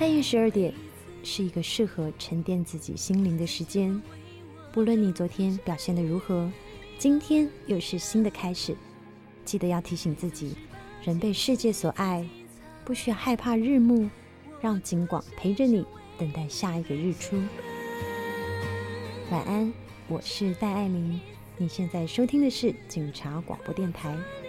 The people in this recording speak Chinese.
半夜12点是一个适合沉淀自己心灵的时间。不论你昨天表现得如何，今天又是新的开始。记得要提醒自己，人被世界所爱，不需要害怕日暮，让景广陪着你，等待下一个日出。晚安，我是戴爱玲，你现在收听的是警察广播电台。